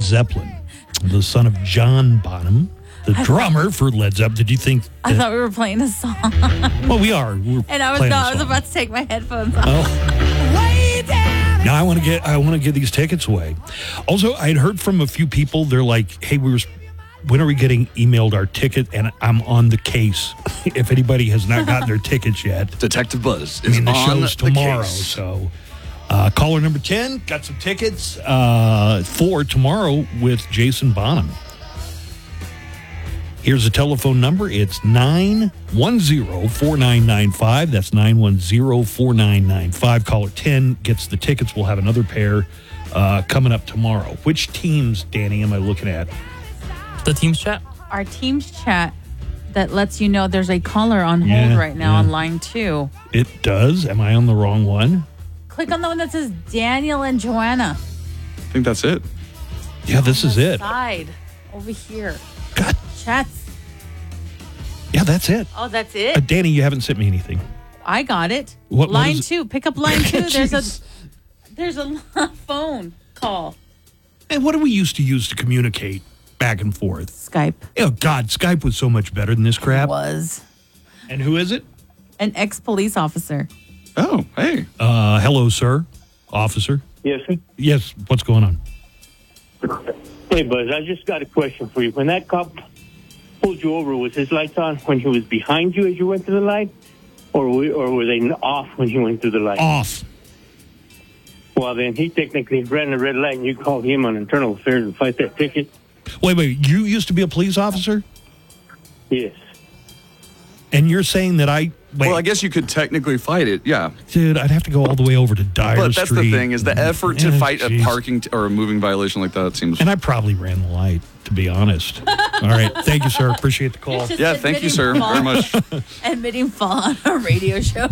Zeppelin, the son of John Bonham, the drummer for Led Zeppelin. Did you think? I thought we were playing a song. Well, we are. And I was about to take my headphones off. Now I want to get these tickets away. Also, I had heard from a few people. They're like, "Hey, when are we getting emailed our ticket?" And I'm on the case. If anybody has not gotten their tickets yet, Detective Buzz I mean, the on show's tomorrow, case. so caller number 10 got some tickets for tomorrow with Jason Bonham. Here's the telephone number. It's 910-4995. That's 910-4995. Caller 10 gets the tickets. We'll have another pair coming up tomorrow. Which teams, Danny, am I looking at? The Teams chat? Our Teams chat that lets you know there's a caller on hold right now on line 2. It does. Am I on the wrong one? Click on the one that says Daniel and Joanna. I think that's it. Yeah, this is it. Side over here. God. Chats. Yeah, that's it. Oh, that's it? Danny, you haven't sent me anything. I got it. What line is 2. Pick up line 2. Jeez. There's a phone call. And what do we used to use to communicate back and forth? Skype. Oh, God, Skype was so much better than this crap. Was. And who is it? An ex-police officer. Oh, hey. Hello, sir. Officer. Yes, sir. Yes, what's going on? Hey, Buzz, I just got a question for you. When that cop pulled you over, was his lights on when he was behind you as you went through the light? Or were they off when you went through the light? Off. Well, then he technically ran a red light and you called him on internal affairs and fight that ticket? Wait, you used to be a police officer? Yes. And you're saying that Wait, Well, I guess you could technically fight it, yeah. dude, I'd have to go all the way over to Dyer But that's Street. the thing, is the effort to fight a jeez. parking or a moving violation like that seems... And I probably ran the light, to be honest. All right. Thank you, sir. Appreciate the call. Yeah, thank you, sir, very much. Admitting fault on a radio show.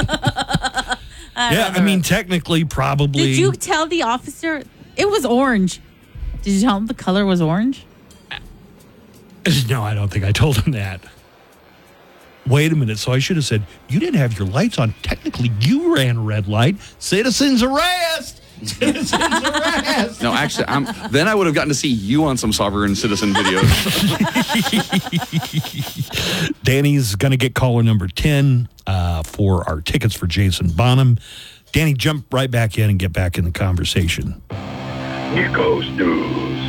I mean, technically, probably. Did you tell the officer it was orange? Did you tell him the color was orange? No, I don't think I told him that. Wait a minute. So I should have said, you didn't have your lights on. Technically, you ran a red light. Citizens arrest! Citizens arrest! No, actually, then I would have gotten to see you on some sovereign citizen videos. Danny's going to get caller number 10 for our tickets for Jason Bonham. Danny, jump right back in and get back in the conversation. Nico's News.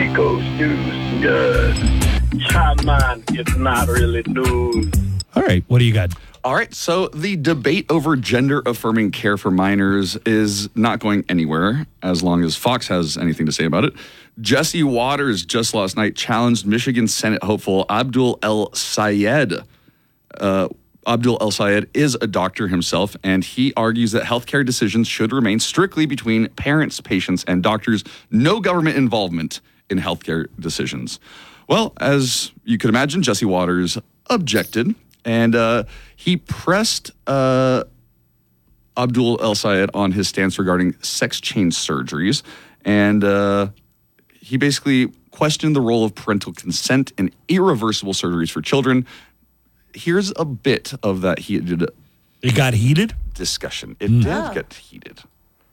Come on, it's not really news. All right, what do you got? All right, so the debate over gender-affirming care for minors is not going anywhere as long as Fox has anything to say about it. Jesse Waters just last night challenged Michigan Senate hopeful Abdul El Sayed. Abdul El Sayed is a doctor himself, and he argues that healthcare decisions should remain strictly between parents, patients, and doctors. No government involvement in healthcare decisions. Well, as you could imagine, Jesse Waters objected, and he pressed Abdul El Sayed on his stance regarding sex change surgeries, and he basically questioned the role of parental consent in irreversible surgeries for children. Here's a bit of that heated... It got heated? Discussion. It did get heated.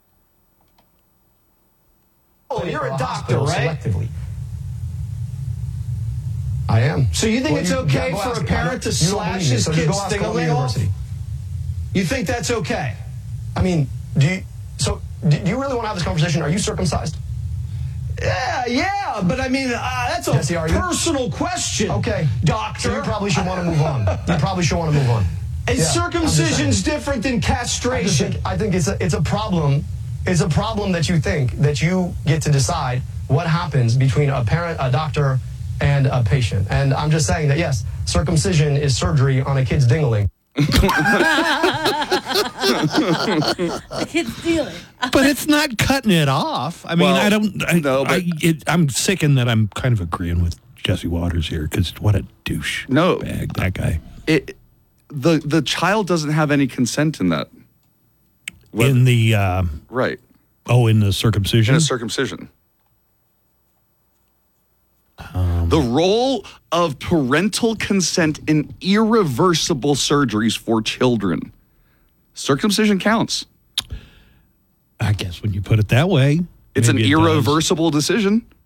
Oh, you're a doctor, right? Selectively. I am. So you think it's okay for a parent to slash his kid's ding-a-ling off? You think that's okay? I mean, do you really want to have this conversation? Are you circumcised? Yeah, but I mean, that's a Jesse, personal question. Okay. Doctor. So you probably should want to move on. And circumcision's different than castration. I think it's a problem. It's a problem that you think that you get to decide what happens between a parent, a doctor, and a patient. And I'm just saying that, yes, circumcision is surgery on a kid's ding-a-ling. The kid's stealing. But it's not cutting it off. I mean, I'm sickened that I'm kind of agreeing with Jesse Waters here, because what a douche bag, that guy. The child doesn't have any consent in that. In the... right. Oh, in the circumcision? In a circumcision. The role of parental consent in irreversible surgeries for children. Circumcision counts. I guess when you put it that way. It's an irreversible decision.